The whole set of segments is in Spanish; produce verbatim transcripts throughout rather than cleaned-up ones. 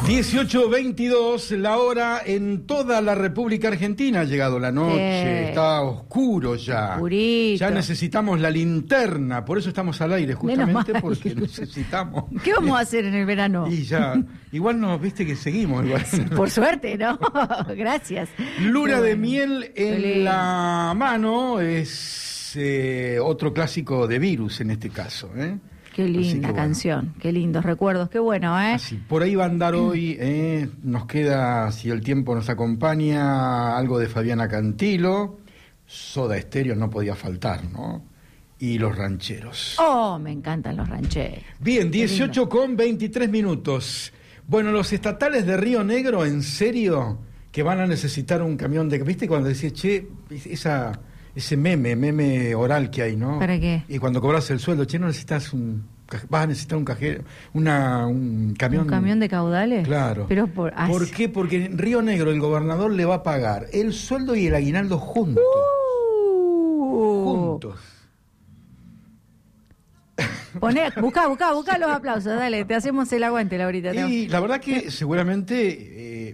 dieciocho veintidós, la hora en toda la República Argentina. Ha llegado la noche, Sí. está oscuro ya. Oscurito. Ya necesitamos la linterna, por eso estamos al aire, justamente porque necesitamos. ¿Qué vamos a hacer en el verano? Y ya, igual nos viste que seguimos. Igual. Por suerte, ¿no? Gracias. Luna Qué de bueno. miel Qué en lindo. la mano es eh, otro clásico de Virus en este caso, ¿eh? Qué Así linda que bueno. canción, qué lindos recuerdos, qué bueno, ¿eh? Así, por ahí va a andar hoy, eh, nos queda, si el tiempo nos acompaña, algo de Fabiana Cantilo, Soda Estéreo no podía faltar, ¿no? Y Los Rancheros. Oh, me encantan los rancheros. Bien, dieciocho con veintitrés minutos. Bueno, los estatales de Río Negro, ¿en serio? Que van a necesitar un camión de... ¿Viste cuando decís, che, esa... ese meme, meme oral que hay, ¿no? ¿Para qué? Y cuando cobras el sueldo, che, no necesitas un... vas a necesitar un cajero, una, un camión... ¿Un camión de caudales? Claro. Pero por, ah, ¿Por sí. qué? Porque en Río Negro el gobernador le va a pagar el sueldo y el aguinaldo juntos. Uh, Juntos. Poné, buscá, buscá, buscá los aplausos, dale, te hacemos el aguante, Laurita. te- Y la verdad que seguramente... Eh,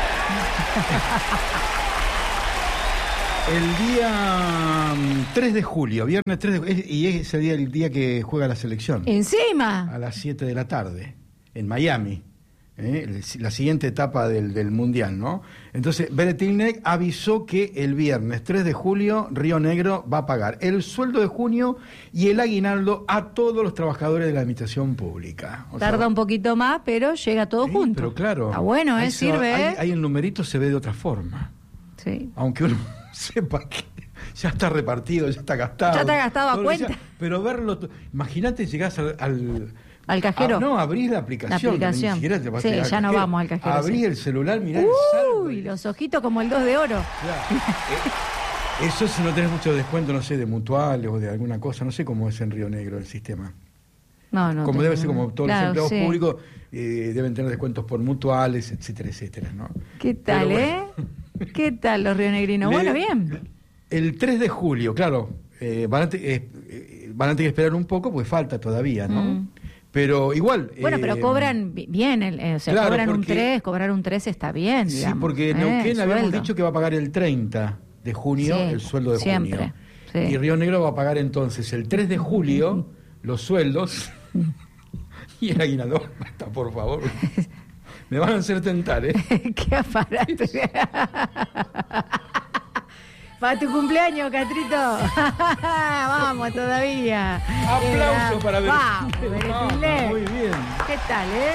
el día mm, tres de julio, viernes tres de julio, y es ese día el día que juega la selección. Encima. A las siete de la tarde, en Miami, ¿eh? El- la siguiente etapa del, del Mundial, ¿no? Entonces, Beretilnec avisó que el viernes tres de julio Río Negro va a pagar el sueldo de junio y el aguinaldo a todos los trabajadores de la administración pública. O sea, Tarda un poquito más, pero llega todo sí, junto. pero claro. Está bueno, ahí ¿eh? se va- Sirve, ahí, ¿eh? ahí el numerito se ve de otra forma. Sí. Aunque uno sepa que ya está repartido, ya está gastado. Ya está gastado a todo lo que cuenta. sea, pero verlo, to- imagínate llegás al... al ¿Al cajero? ah, no, abrís la aplicación. La aplicación. Ni siquiera te vas Sí, a ir al ya no cajero. vamos al cajero, Abrís sí. el celular, mirá el saldo. Uy, los ojitos como el dos de oro. Claro. Eh, eso si no tenés mucho descuento, no sé, de mutuales o de alguna cosa, no sé cómo es en Río Negro el sistema. No, no. como te- debe ser, como todos Claro, los empleados sí. públicos eh, deben tener descuentos por mutuales, etcétera, etcétera, ¿no? ¿Qué tal, Pero eh? ¿Qué tal los rionegrinos? Le- Bueno, bien. El tres de julio, claro, eh, van, a te- eh, eh, van a tener que esperar un poco, pues falta todavía, ¿no? Mm. Pero igual... Bueno, eh, pero cobran bi- bien, el- eh, o sea, claro, cobran un porque- tres, cobrar un tres está bien, Sí, digamos. porque eh, Neuquén habíamos sueldo. dicho que va a pagar el treinta de junio, Sí, el sueldo de siempre, junio. sí. Y Río Negro va a pagar entonces el tres de julio los sueldos y el aguinaldo. Basta, por favor. Me van a hacer tentar, ¿eh? Qué aparato. Para tu cumpleaños, Catrito. Vamos todavía. Aplauso Eh, para Vamos, Beretilnec. Vamos, Beretilnec. muy bien. ¿Qué tal, eh?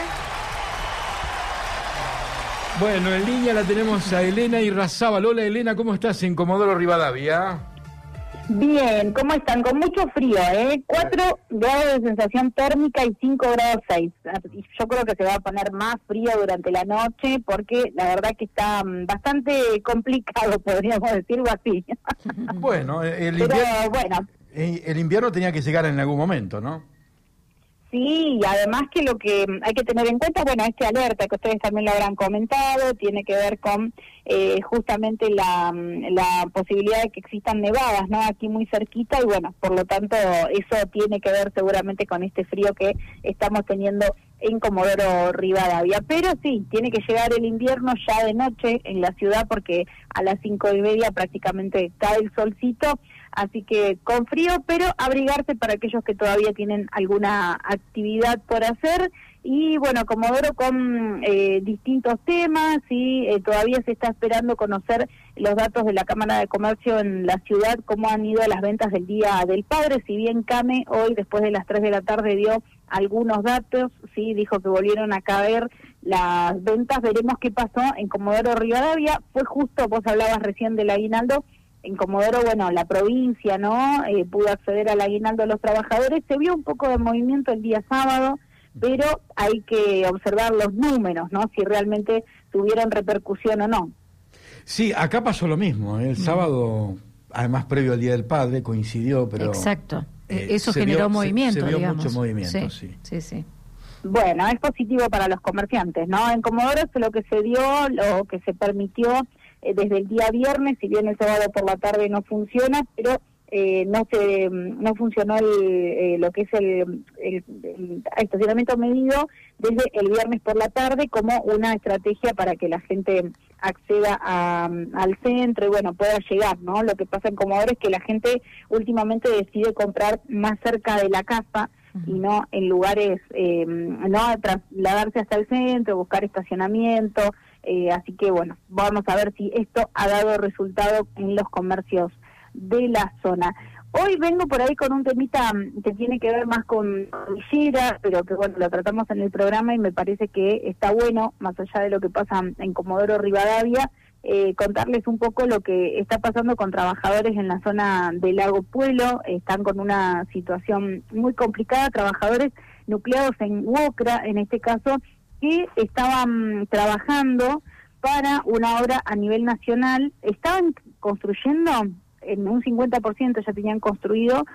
Bueno, en línea la tenemos a Elena Irrazábal. Hola, Elena, ¿cómo estás en Comodoro Rivadavia? Bien, ¿cómo están? Con mucho frío, ¿eh? cuatro grados de sensación térmica y cinco grados seis. Yo creo que se va a poner más frío durante la noche porque la verdad que está mm, bastante complicado, podríamos decirlo así. Bueno, el Pero invierno, bueno, el invierno tenía que llegar en algún momento, ¿no? sí, y además que lo que hay que tener en cuenta, bueno, este alerta que ustedes también lo habrán comentado, tiene que ver con eh, justamente la, la posibilidad de que existan nevadas, ¿no? Aquí muy cerquita y bueno, por lo tanto eso tiene que ver seguramente con este frío que estamos teniendo en Comodoro Rivadavia. Pero sí, tiene que llegar el invierno ya de noche en la ciudad porque a las cinco y media prácticamente cae el solcito. Así que con frío, pero abrigarse para aquellos que todavía tienen alguna actividad por hacer. Y bueno, Comodoro con eh, distintos temas y eh, todavía se está esperando conocer los datos de la Cámara de Comercio en la ciudad, cómo han ido las ventas del Día del Padre. Si bien Came hoy, después de las tres de la tarde, dio algunos datos, sí, dijo que volvieron a caer las ventas. Veremos qué pasó en Comodoro Rivadavia. Fue justo, vos hablabas recién del aguinaldo. En Comodoro, bueno, la provincia, ¿no? Eh, pudo acceder al aguinaldo a los trabajadores. Se vio un poco de movimiento el día sábado, pero hay que observar los números, ¿no? Si realmente tuvieron repercusión o no. Sí, acá pasó lo mismo. ¿eh? El sábado, además previo al Día del Padre, coincidió, pero... Exacto. eh, Eso se generó vio- se- movimiento, se vio digamos. mucho movimiento, sí. Sí, sí. Bueno, es positivo para los comerciantes, ¿no? En Comodoro es lo que se dio, lo que se permitió eh, desde el día viernes, si bien el sábado por la tarde no funciona, pero eh, no se no funcionó el, eh, lo que es el, el, el estacionamiento medido desde el viernes por la tarde como una estrategia para que la gente acceda a, al centro y bueno, pueda llegar, ¿no? Lo que pasa en Comodoro es que la gente últimamente decide comprar más cerca de la casa y no en lugares, eh, no trasladarse hasta el centro, buscar estacionamiento, eh, así que bueno, vamos a ver si esto ha dado resultado en los comercios de la zona. Hoy vengo por ahí con un temita que tiene que ver más con Cordillera, pero que bueno, lo tratamos en el programa y me parece que está bueno, más allá de lo que pasa en Comodoro Rivadavia, eh, contarles un poco lo que está pasando con trabajadores en la zona del Lago Puelo. Están con una situación muy complicada, trabajadores nucleados en UOCRA, en este caso, que estaban trabajando para una obra a nivel nacional, estaban construyendo, en un cincuenta por ciento ya tenían construido,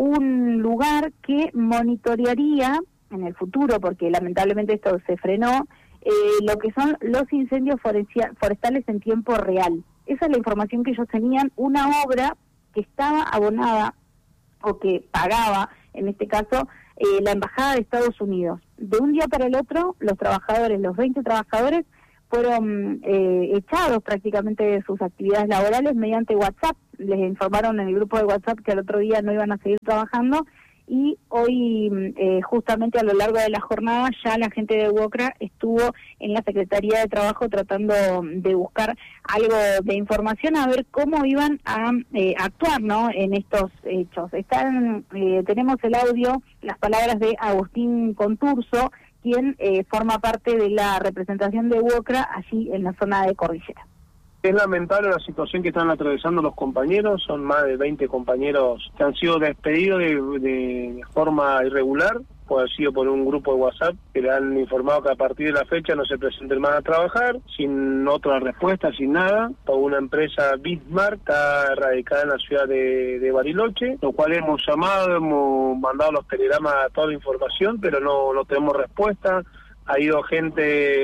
un lugar que monitorearía en el futuro, porque lamentablemente esto se frenó, eh, lo que son los incendios forestales en tiempo real. Esa es la información que ellos tenían, una obra que estaba abonada, o que pagaba, en este caso, eh, la Embajada de Estados Unidos. De un día para el otro, los trabajadores, los veinte trabajadores, fueron eh, echados prácticamente de sus actividades laborales mediante WhatsApp. Les informaron en el grupo de WhatsApp que al otro día no iban a seguir trabajando y hoy, eh, justamente a lo largo de la jornada, ya la gente de UOCRA estuvo en la Secretaría de Trabajo tratando de buscar algo de información a ver cómo iban a eh, actuar, ¿no?, en estos hechos. Están, eh, tenemos el audio, las palabras de Agustín Conturso, quien eh, forma parte de la representación de UOCRA allí en la zona de Cordillera. Es lamentable la situación que están atravesando los compañeros, son más de veinte compañeros que han sido despedidos de, de forma irregular, pues ha sido por un grupo de WhatsApp que le han informado que a partir de la fecha no se presenten más a trabajar, sin otra respuesta, sin nada, por una empresa Bismarck, está radicada en la ciudad de, de Bariloche, lo cual hemos llamado, hemos mandado los telegramas a toda la información, pero no, no tenemos respuesta. Ha ido gente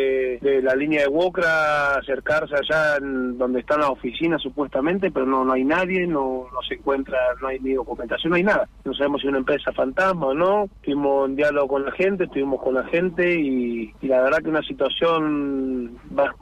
de la línea de UOCRA a acercarse allá en donde están las oficinas supuestamente, pero no no hay nadie, no no se encuentra, no hay ni documentación, no hay nada. No sabemos si es una empresa fantasma o no. Estuvimos en diálogo con la gente, estuvimos con la gente y, y la verdad que una situación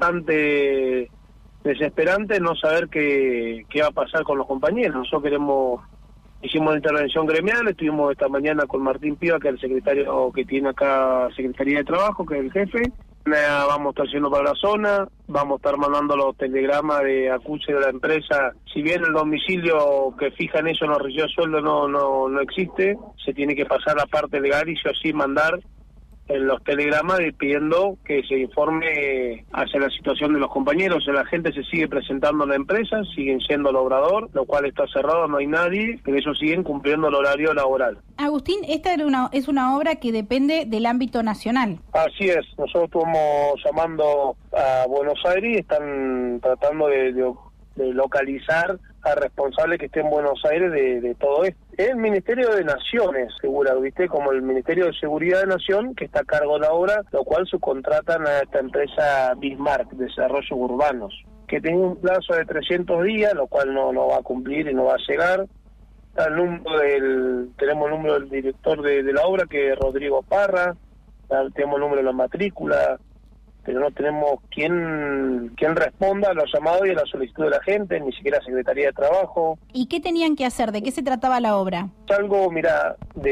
bastante desesperante, no saber qué, qué va a pasar con los compañeros. Nosotros queremos... Hicimos una intervención gremial, estuvimos esta mañana con Martín Piva, que es el secretario que tiene acá Secretaría de Trabajo, que es el jefe. Vamos a estar yendo para la zona, vamos a estar mandando los telegramas de acuse de la empresa. Si bien el domicilio que fijan eso no recibió sueldo no no no existe, se tiene que pasar la parte legal y yo sí mandar en los telegramas pidiendo que se informe hacia la situación de los compañeros. La gente se sigue presentando en la empresa, siguen siendo el obrador, lo cual está cerrado, no hay nadie, pero ellos siguen cumpliendo el horario laboral. Agustín, esta era una, es una obra que depende del ámbito nacional. Así es, nosotros estamos llamando a Buenos Aires y están tratando de, de, de localizar a responsables que estén en Buenos Aires de, de todo esto. Es el Ministerio de Naciones, segura, ¿viste? Como el Ministerio de Seguridad de Nación, que está a cargo de la obra, lo cual subcontratan a esta empresa Bismarck, Desarrollos Urbanos, que tiene un plazo de trescientos días, lo cual no, no va a cumplir y no va a llegar. Está el número del, tenemos el número del director de, de la obra, que es Rodrigo Parra, tenemos el número de la matrícula, pero no tenemos quien, quien responda a los llamados y a la solicitud de la gente, ni siquiera Secretaría de Trabajo. ¿Y qué tenían que hacer? ¿De qué se trataba la obra? Es algo, mira,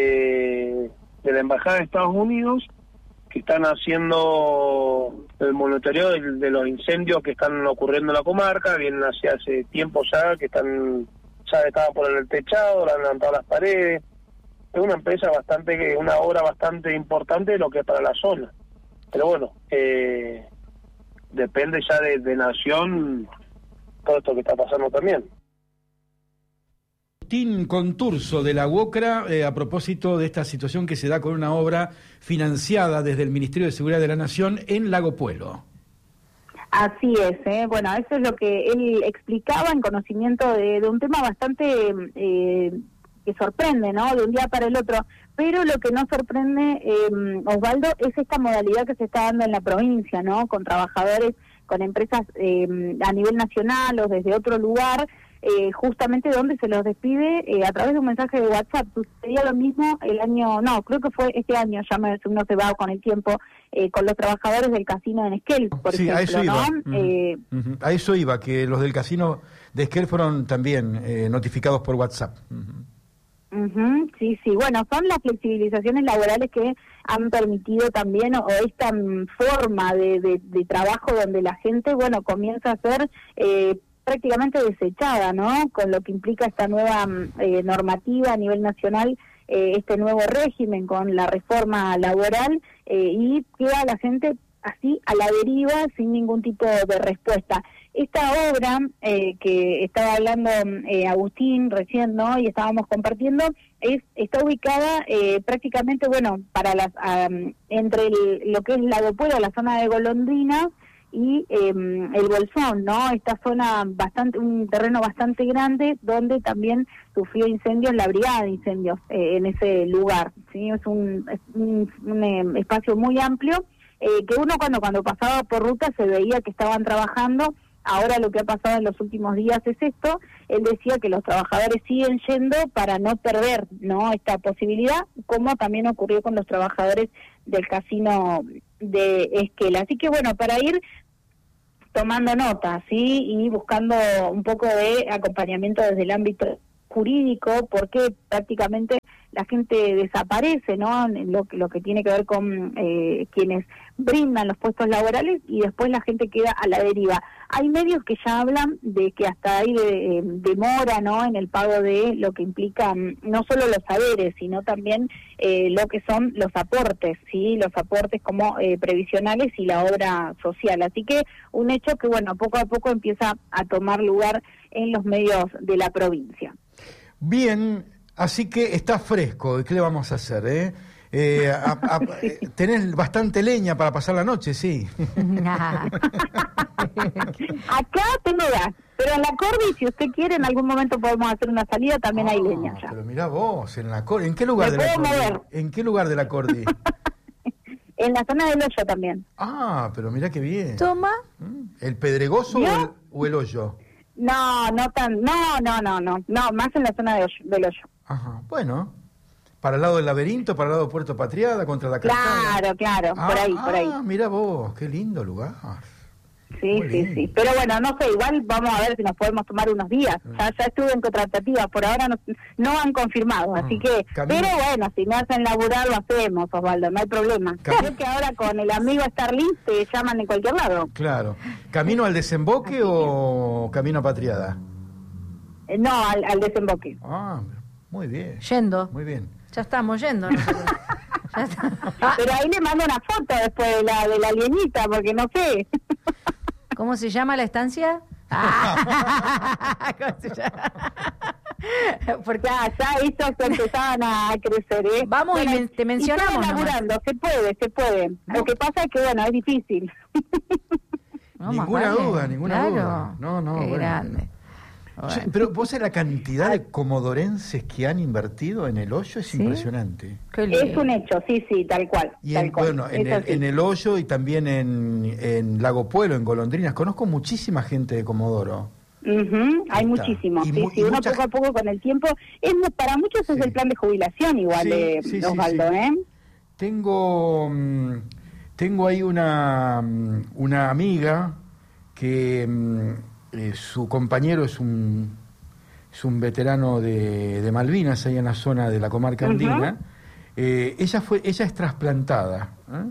de, de la Embajada de Estados Unidos, que están haciendo el monitoreo de, de los incendios que están ocurriendo en la comarca, vienen hacia hace tiempo ya, que están ya estaban por el techado, le han levantado las paredes. Es una empresa bastante, una obra bastante importante de lo que es para la zona. Pero bueno, eh, depende ya de, de Nación todo esto que está pasando también. Agustín Conturso de la UOCRA, eh, a propósito de esta situación que se da con una obra financiada desde el Ministerio de Seguridad de la Nación en Lago Puelo. Así es, ¿eh? Bueno, eso es lo que él explicaba en conocimiento de, de un tema bastante... Eh, que sorprende, ¿no?, de un día para el otro, pero lo que no sorprende, eh, Osvaldo, es esta modalidad que se está dando en la provincia, ¿no?, con trabajadores, con empresas eh, a nivel nacional o desde otro lugar, eh, justamente donde se los despide eh, a través de un mensaje de WhatsApp. Sucedía lo mismo el año, no, creo que fue este año, ya me, uno se va con el tiempo, eh, con los trabajadores del casino en Esquel, por sí, ejemplo, a eso ¿no? iba. Uh-huh. Eh, Uh-huh. A eso iba, que los del casino de Esquel fueron también eh, notificados por WhatsApp. Uh-huh. Uh-huh, sí, sí. Bueno, son las flexibilizaciones laborales que han permitido también, o esta um, forma de, de, de trabajo donde la gente, bueno, comienza a ser eh, prácticamente desechada, ¿no? Con lo que implica esta nueva eh, normativa a nivel nacional, eh, este nuevo régimen con la reforma laboral, eh, y queda la gente así a la deriva sin ningún tipo de respuesta. Esta obra eh, que estaba hablando eh, Agustín recién, ¿no? Y estábamos compartiendo, es está ubicada eh, prácticamente, bueno, para las um, entre el, lo que es Lago Puelo, la zona de Golondrinas, y eh, el Bolsón, ¿no? Esta zona bastante, un terreno bastante grande donde también sufrió incendios la brigada de incendios eh, en ese lugar, ¿sí? Es un, es un, un eh, espacio muy amplio eh, que uno cuando cuando pasaba por ruta se veía que estaban trabajando. Ahora lo que ha pasado en los últimos días es esto. Él decía que los trabajadores siguen yendo para no perder, ¿no?, esta posibilidad, como también ocurrió con los trabajadores del casino de Esquel. Así que bueno, para ir tomando nota, ¿sí? Y buscando un poco de acompañamiento desde el ámbito jurídico, porque prácticamente la gente desaparece, ¿no? Lo, lo que tiene que ver con eh, quienes brindan los puestos laborales, y después la gente queda a la deriva. Hay medios que ya hablan de que hasta hay de, eh, demora, ¿no?, en el pago de lo que implican no solo los saberes, sino también eh, lo que son los aportes, ¿sí? Los aportes como eh, previsionales y la obra social. Así que un hecho que, bueno, poco a poco empieza a tomar lugar en los medios de la provincia. Bien, así que está fresco. ¿Qué le vamos a hacer, eh? Eh, a, a, eh, tenés bastante leña para pasar la noche, sí. Acá tengo gas, pero en la Cordi, si usted quiere, en algún momento podemos hacer una salida, también ah, hay leña ya. Pero mirá vos, en la Cordi, ¿en qué lugar de la Cordi? Mover. ¿En qué lugar de la Cordi? En la zona del Hoyo también. Ah, pero mirá qué bien. Toma. ¿El Pedregoso o el, o el Hoyo? No, no tan, no, no, no, no, no, más en la zona de Hoyo, del Hoyo. Ajá, bueno. ¿Para el lado del Laberinto, para el lado de Puerto Patriada, contra la Cascada? Claro, claro, ah, por ahí, por ahí. Ah, mira vos, qué lindo lugar. Sí, Muy sí, bien. sí. Pero bueno, no sé, igual vamos a ver si nos podemos tomar unos días. Ya, ya estuve en contratativa, por ahora no, no han confirmado, ah, así que... Camino. Pero bueno, si me hacen laburar, lo hacemos, Osvaldo, no hay problema. Creo que ahora con el amigo Starlink te llaman de cualquier lado. Claro. ¿Camino al desemboque o camino a Patriada? Eh, no, al, al desemboque. Ah, muy bien. Yendo. Muy bien. Ya estamos yendo. ¿No? Ya está. Pero ahí le mando una foto después de la de la alienita, porque no sé. ¿Cómo se llama la estancia? Ah, ¿cómo se llama? Porque ya, ya estos empezaban a crecer, ¿eh? Vamos, bueno, y me, te mencionamos. Y laburando, se puede, se puede. No. Lo que pasa es que, bueno, es difícil. No, ninguna vale. duda, ninguna claro. duda. No, no, Qué bueno. grande. Bueno. Pero vos sabés la cantidad de comodorenses que han invertido en el Hoyo, es ¿Sí? impresionante. Es un hecho, sí, sí, tal cual. Y tal en, cual. bueno, en el, en el Hoyo y también en, en Lago Puelo, en Golondrinas, conozco muchísima gente de Comodoro. Uh-huh, hay muchísimos, sí, mu- sí, uno mucha... poco a poco con el tiempo, es para muchos sí. es el plan de jubilación igual, sí, de sí, Osvaldo, sí, sí. ¿eh? Tengo, tengo ahí una, una amiga que... Eh, su compañero es un es un veterano de, de Malvinas, ahí en la zona de la comarca andina. Uh-huh. eh, ella fue ella es trasplantada. ¿eh?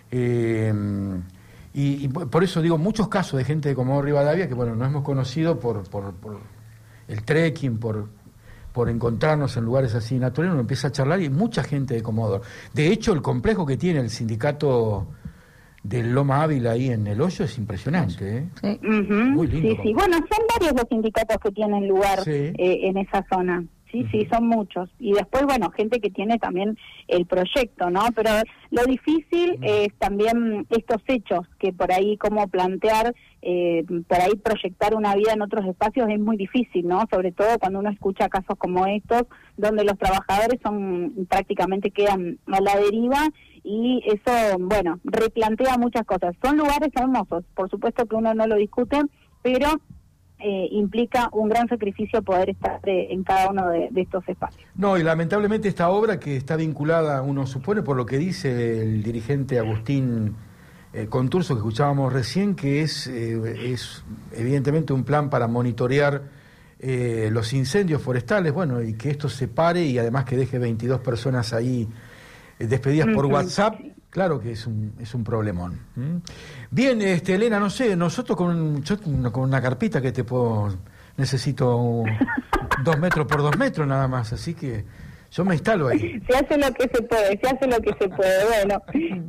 Eh, y, y por eso digo, muchos casos de gente de Comodoro Rivadavia que, bueno, nos hemos conocido por, por, por el trekking, por, por encontrarnos en lugares así naturales, uno empieza a charlar y hay mucha gente de Comodoro. De hecho, el complejo que tiene el sindicato del Loma Ávila ahí en el Hoyo es impresionante, ¿eh? Sí. Uh-huh. Muy lindo. Sí, sí. Bueno, son varios los sindicatos que tienen lugar sí. eh, en esa zona. Sí, uh-huh. sí, son muchos. Y después, bueno, gente que tiene también el proyecto, ¿no? Pero lo difícil uh-huh. es también estos hechos, que por ahí como plantear, eh, por ahí proyectar una vida en otros espacios es muy difícil, ¿no? Sobre todo cuando uno escucha casos como estos, donde los trabajadores son prácticamente quedan a la deriva. Y eso, bueno, replantea muchas cosas. Son lugares hermosos, por supuesto que uno no lo discute, pero eh, implica un gran sacrificio poder estar eh, en cada uno de, de estos espacios. No, y lamentablemente esta obra que está vinculada, uno supone por lo que dice el dirigente Agustín eh, Conturso, que escuchábamos recién, que es, eh, es evidentemente un plan para monitorear eh, los incendios forestales, bueno, y que esto se pare y además que deje veintidós personas ahí eh, despedidas por WhatsApp. Claro que es un es un problemón. ¿Mm? Bien, este, Elena, no sé, nosotros con, yo con una carpita que te puedo, necesito dos metros por dos metros nada más, así que yo me instalo ahí. Se hace lo que se puede, se hace lo que se puede, bueno.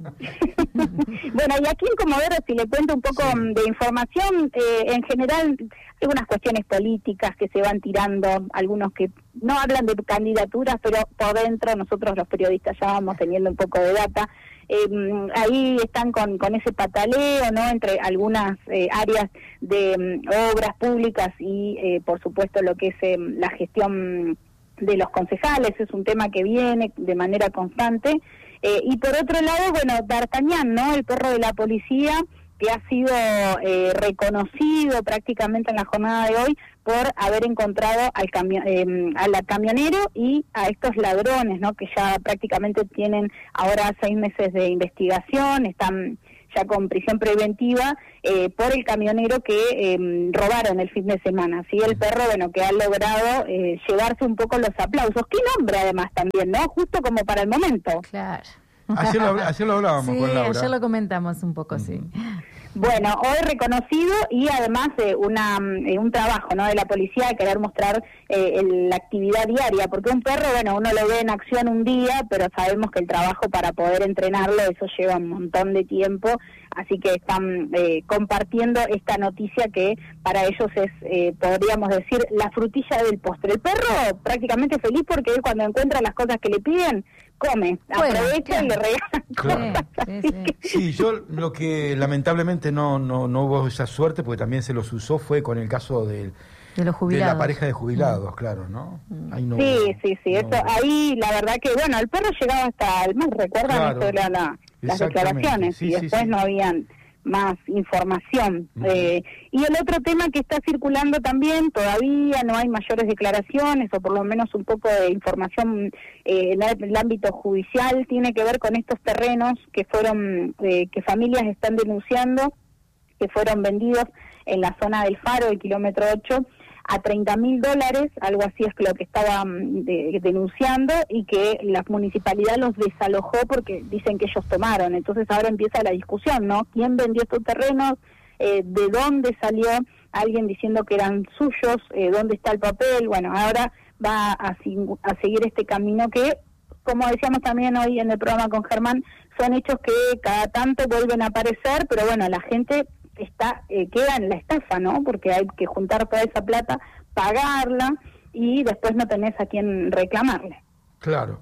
Bueno, y aquí en Comodoro, si le cuento un poco sí. de información, eh, en general, algunas cuestiones políticas que se van tirando, algunos que no hablan de candidaturas, pero por dentro nosotros los periodistas ya vamos teniendo un poco de data. Eh, ahí están con, con ese pataleo, ¿no?, entre algunas eh, áreas de um, obras públicas y, eh, por supuesto, lo que es eh, la gestión de los concejales. Es un tema que viene de manera constante. Eh, y por otro lado, bueno, D'Artagnan, ¿no?, el perro de la policía, que ha sido eh, reconocido prácticamente en la jornada de hoy por haber encontrado al cami- eh, a la camionero y a estos ladrones, ¿no?, que ya prácticamente tienen ahora seis meses de investigación, están ya con prisión preventiva eh, por el camionero que eh, robaron el fin de semana. Así el perro, bueno, que ha logrado eh, llevarse un poco los aplausos. Qué nombre además también, ¿no? Justo como para el momento. Claro. Ayer lo, ayer lo hablábamos sí, con Laura. ayer lo comentamos un poco, sí. Bueno, hoy reconocido y además eh, una eh, un trabajo, ¿no?, de la policía de querer mostrar eh, el, la actividad diaria, porque un perro, bueno, uno lo ve en acción un día, pero sabemos que el trabajo para poder entrenarlo, eso lleva un montón de tiempo, así que están eh, compartiendo esta noticia que para ellos es, eh, podríamos decir, la frutilla del postre. El perro prácticamente feliz porque él cuando encuentra las cosas que le piden, come, bueno, aprovecha claro. y le regala claro. cosas. Sí, Sí, sí. que... sí, yo lo que lamentablemente no, no, no hubo esa suerte, porque también se los usó, fue con el caso de, de, los jubilados. de la pareja de jubilados, mm. claro, ¿no? Ahí no sí, hubo, sí, sí, no eso, hubo. ahí la verdad que, bueno, el perro llegaba hasta el más, recuerdan Claro. esto era la, las declaraciones, Sí, y sí, después sí. no habían más información. Uh-huh. Eh, y el otro tema que está circulando también, todavía no hay mayores declaraciones, o por lo menos un poco de información eh, en el ámbito judicial, tiene que ver con estos terrenos que fueron, eh, que familias están denunciando, que fueron vendidos en la zona del Faro, el kilómetro ocho, a treinta mil dólares, algo así es lo que estaban de, denunciando, y que la municipalidad los desalojó porque dicen que ellos tomaron. Entonces ahora empieza la discusión, ¿no? ¿Quién vendió estos terrenos? Eh, ¿De dónde salió alguien diciendo que eran suyos? Eh, ¿Dónde está el papel? Bueno, ahora va a, a seguir este camino que, como decíamos también hoy en el programa con Germán, son hechos que cada tanto vuelven a aparecer, pero bueno, la gente está eh, queda en la estafa, ¿no? Porque hay que juntar toda esa plata, pagarla y después no tenés a quién reclamarle. Claro.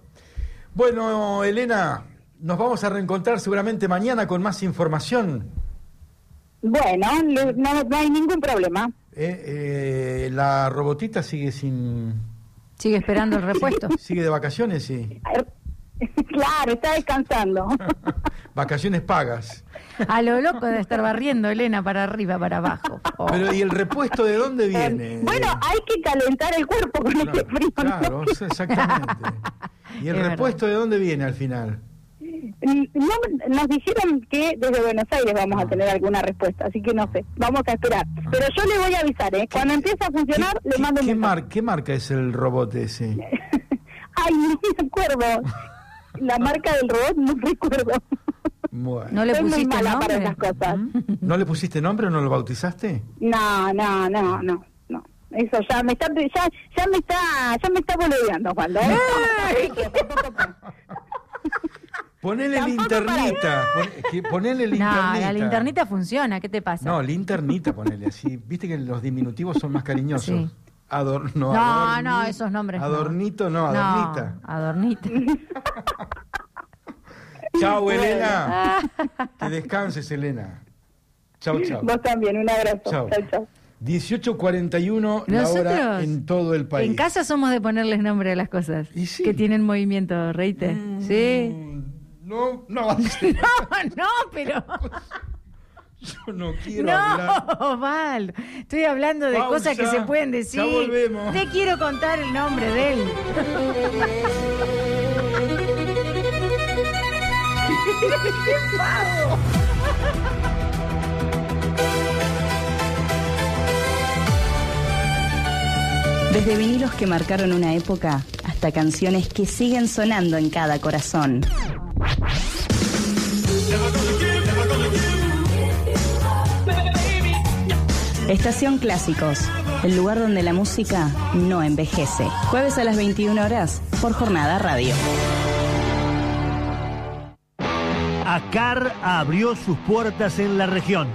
Bueno, Elena, nos vamos a reencontrar seguramente mañana con más información. Bueno, le, no, no hay ningún problema. Eh, eh, la robotita sigue sin... Sigue esperando el repuesto. Sigue de vacaciones, sí. Claro, está descansando. Vacaciones pagas. A lo loco de estar barriendo, Elena, para arriba, para abajo. Oh. Pero ¿y el repuesto de dónde viene? Bueno, hay que calentar el cuerpo con claro, este frío. Claro, exactamente. ¿Y el es repuesto verdad. de dónde viene al final? No, nos dijeron que desde Buenos Aires vamos a tener alguna respuesta, así que no sé, vamos a esperar. Pero yo le voy a avisar, ¿eh? Cuando empiece a funcionar, ¿Qué, le mando un qué, mensaje. mar, ¿Qué marca es el robot ese? Ay, no me acuerdo. La marca del robot no recuerdo. Bueno. ¿No le Soy muy pusiste mala nombre? para esas cosas. ¿No le pusiste nombre o no lo bautizaste? No, no, no, no, no. Eso ya me está, ya, ya me está, ya me está boludeando, Juan. ¿eh? Ponele Tampoco linternita. Pon, que ponele No, linternita. la linternita funciona, ¿qué te pasa? No, linternita ponele así. Viste que los diminutivos son más cariñosos. Sí. Ador, no, No, adorni- no, esos nombres no. Adornito, no, adornita. No, adornita. Chau, Elena. Que descanses, Elena. Chau, chau. Vos también, un abrazo. Chau. Chau, chau. dieciocho cuarenta y uno la hora Nosotros en todo el país. En casa somos de ponerles nombre a las cosas Y sí. que tienen movimiento, reíte. Mm, Sí. No, no va a ser. No, no, pero... Yo no quiero No, hablar. Val. Estoy hablando de Pausa. cosas que se pueden decir. Ya volvemos. Te quiero contar el nombre de él. ¡Qué pavo! Desde vinilos que marcaron una época hasta canciones que siguen sonando en cada corazón. Estación Clásicos, el lugar donde la música no envejece. Jueves a las veintiuna horas por Jornada Radio. ACAR abrió sus puertas en la región.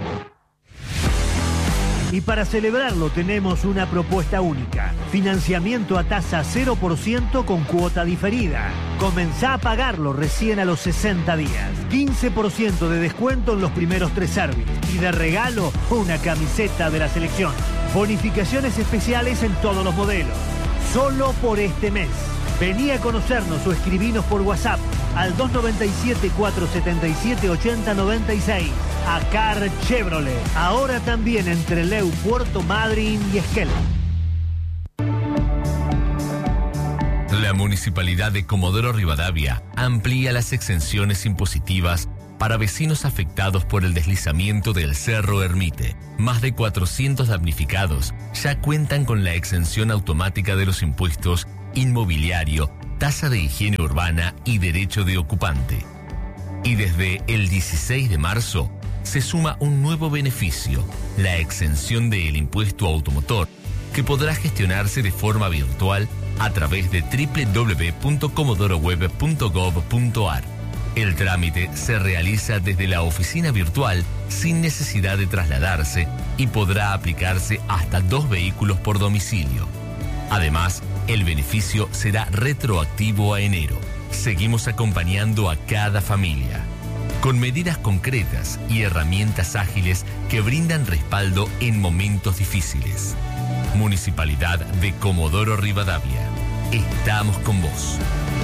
Y para celebrarlo tenemos una propuesta única. Financiamiento a tasa cero por ciento con cuota diferida. Comenzá a pagarlo recién a los sesenta días. quince por ciento de descuento en los primeros tres servicios. Y de regalo, una camiseta de la selección. Bonificaciones especiales en todos los modelos. Solo por este mes. Vení a conocernos o escribinos por WhatsApp al dos nueve siete, cuatro siete siete, ocho cero nueve seis. ACAR Chevrolet. Ahora también en Trelew, Puerto Madryn y Esquel. La Municipalidad de Comodoro Rivadavia amplía las exenciones impositivas para vecinos afectados por el deslizamiento del Cerro Ermite. Más de cuatrocientos damnificados ya cuentan con la exención automática de los impuestos inmobiliario, tasa de higiene urbana y derecho de ocupante. Y desde el dieciséis de marzo se suma un nuevo beneficio, la exención del impuesto automotor, que podrá gestionarse de forma virtual a través de doble u doble u doble u punto comodoro web punto gov punto a r. El trámite se realiza desde la oficina virtual sin necesidad de trasladarse y podrá aplicarse hasta dos vehículos por domicilio. Además, el beneficio será retroactivo a enero. Seguimos acompañando a cada familia, con medidas concretas y herramientas ágiles que brindan respaldo en momentos difíciles. Municipalidad de Comodoro Rivadavia. Estamos con vos.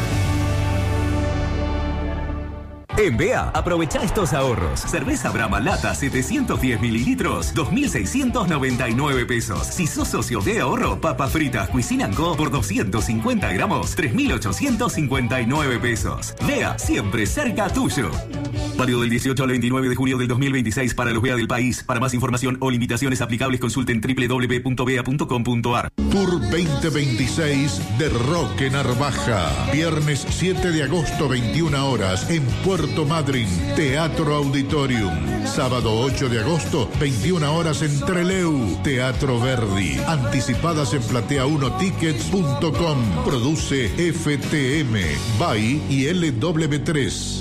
En B E A, aprovecha estos ahorros. Cerveza Brahma Lata setecientos diez mililitros, dos mil seiscientos noventa y nueve pesos. Si sos socio de ahorro, papas fritas Cuisine Co por doscientos cincuenta gramos, tres mil ochocientos cincuenta y nueve pesos. B E A, siempre cerca tuyo. Válido del dieciocho al veintinueve de julio del dos mil veintiséis para los B E A del país. Para más información o limitaciones aplicables, consulten doble u doble u doble u punto b e a punto com punto a r. Tour veinte veintiséis de Roque Narvaja. Viernes siete de agosto, veintiuna horas, en Puerto Madryn, Teatro Auditorium. Sábado ocho de agosto, veintiuna horas, en Trelew, Teatro Verdi. Anticipadas en platea uno tickets punto com. Produce F T M, B A I y L W tres.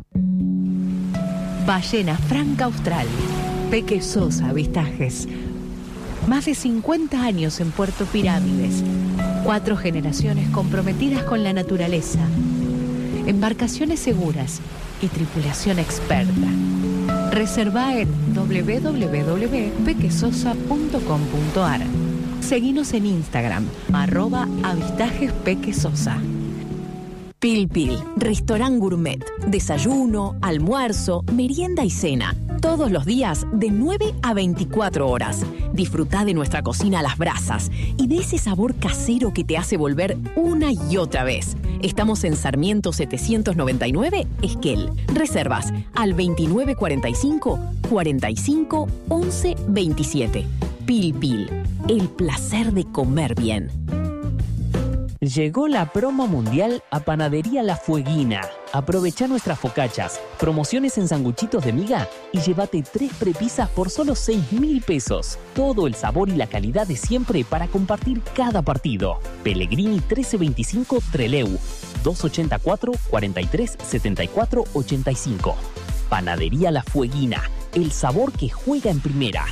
Ballena Franca Austral. Peque Sosa Avistajes. Más de cincuenta años en Puerto Pirámides. Cuatro generaciones comprometidas con la naturaleza. Embarcaciones seguras y tripulación experta. Reserva en doble u doble u doble u punto pequesosa punto com punto a r. Seguinos en Instagram, arroba avistajes pequesosa. Pil Pil, restaurant gourmet. Desayuno, almuerzo, merienda y cena. Todos los días de nueve a veinticuatro horas. Disfrutá de nuestra cocina a las brasas y de ese sabor casero que te hace volver una y otra vez. Estamos en Sarmiento setecientos noventa y nueve, Esquel. Reservas al veintinueve cuarenta y cinco, cuarenta y cinco, once veintisiete. Pil Pil, el placer de comer bien. Llegó la promo mundial a Panadería La Fueguina. Aprovecha nuestras focachas, promociones en sanguchitos de miga y llévate tres prepisas por solo seis mil pesos. Todo el sabor y la calidad de siempre para compartir cada partido. Pellegrini trece veinticinco Trelew, dos ochenta y cuatro, cuarenta y tres, setenta y cuatro, ochenta y cinco. Panadería La Fueguina, el sabor que juega en primera.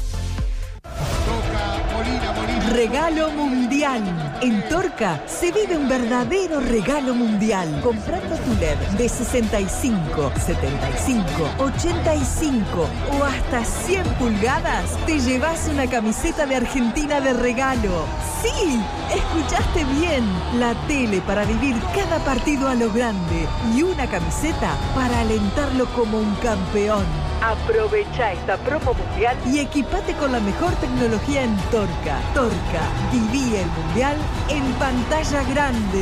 Regalo mundial. En Torca se vive un verdadero regalo mundial. Comprando tu L E D de sesenta y cinco, setenta y cinco, ochenta y cinco o hasta cien pulgadas, te llevas una camiseta de Argentina de regalo. ¡Sí! Escuchaste bien. La tele para vivir cada partido a lo grande y una camiseta para alentarlo como un campeón. Aprovecha esta promo mundial y equipate con la mejor tecnología en Torca. Torca, viví el mundial en pantalla grande.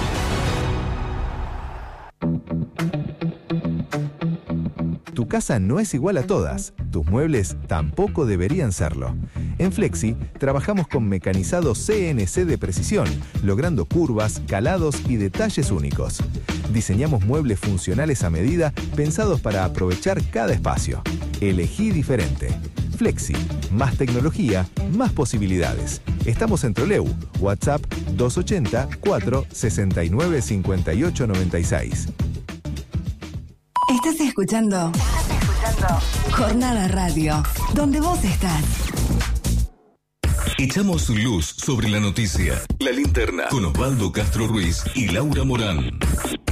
Tu casa no es igual a todas, tus muebles tampoco deberían serlo. En Flexi trabajamos con mecanizado C N C de precisión, logrando curvas, calados y detalles únicos. Diseñamos muebles funcionales a medida, pensados para aprovechar cada espacio. Elegí diferente. Flexi, más tecnología, más posibilidades. Estamos en Troleu, WhatsApp dos ochenta, cuatro sesenta y nueve, cincuenta y ocho noventa y seis. Estás escuchando, Estás escuchando Jornada Radio, donde vos estás. Echamos luz sobre la noticia. La Linterna con Osvaldo Castro Ruiz y Laura Morán.